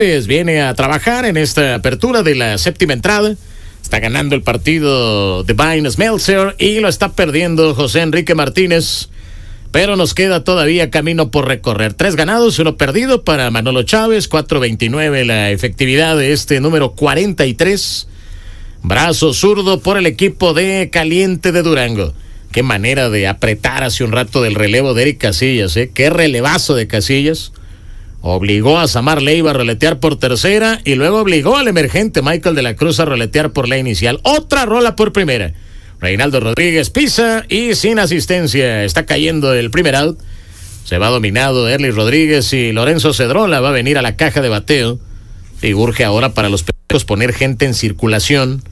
viene a trabajar en esta apertura de la séptima entrada. Está ganando el partido Divine Smeltzer y lo está perdiendo José Enrique Martínez. Pero nos queda todavía camino por recorrer. 3 ganados, 1 perdido para Manolo Chávez. 4.29 la efectividad de este número 43. Brazo zurdo por el equipo de Caliente de Durango. Qué manera de apretar hace un rato del relevo de Eric Casillas, ¿eh? Qué relevazo de Casillas. Obligó a Samar Leiva a roletear por tercera y luego obligó al emergente Michael de la Cruz a roletear por la inicial. Otra rola por primera. Reinaldo Rodríguez pisa y sin asistencia. Está cayendo el primer out. Se va dominado Erly Rodríguez y Lorenzo Cedrola va a venir a la caja de bateo. Y urge ahora para los Pericos poner gente en circulación.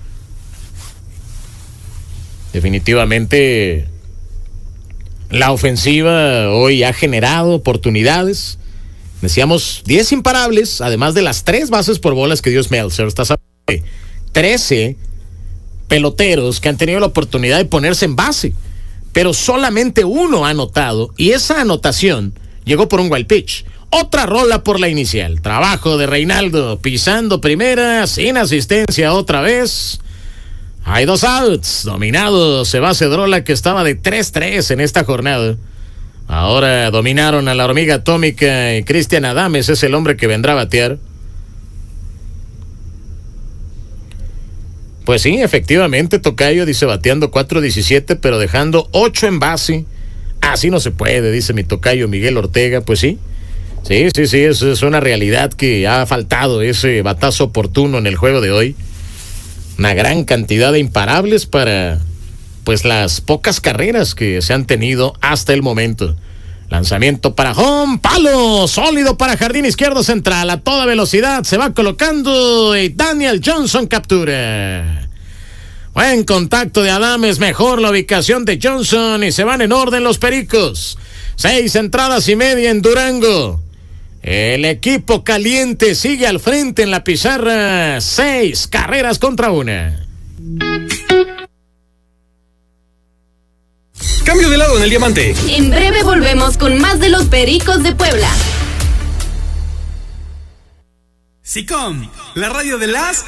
Definitivamente la ofensiva hoy ha generado oportunidades. Decíamos 10 imparables, además de las 3 bases por bolas que dio Smeltzer. Estás hablando de 13 peloteros que han tenido la oportunidad de ponerse en base, pero solamente uno ha anotado, y esa anotación llegó por un wild pitch. Otra rola por la inicial. Trabajo de Reinaldo, pisando primera, sin asistencia otra vez. Hay 2 outs, dominado se va Cedrola, que estaba de 3-3 en esta jornada. Ahora dominaron a la hormiga atómica y Cristian Adames es el hombre que vendrá a batear. Pues sí, efectivamente, Tocayo dice bateando 4.17, pero dejando 8 en base. Así no se puede, dice mi tocayo Miguel Ortega. Pues sí, eso es una realidad que ha faltado ese batazo oportuno en el juego de hoy. Una gran cantidad de imparables para, pues, las pocas carreras que se han tenido hasta el momento. Lanzamiento para home, palo sólido para jardín izquierdo central, a toda velocidad se va colocando y Daniel Johnson captura. Buen contacto de Adames, mejor la ubicación de Johnson y se van en orden los Pericos. 6 entradas y media en Durango. El equipo Caliente sigue al frente en la pizarra, 6 carreras contra 1. Cambio de lado en el diamante. En breve volvemos con más de los Pericos de Puebla. SICOM, la radio de las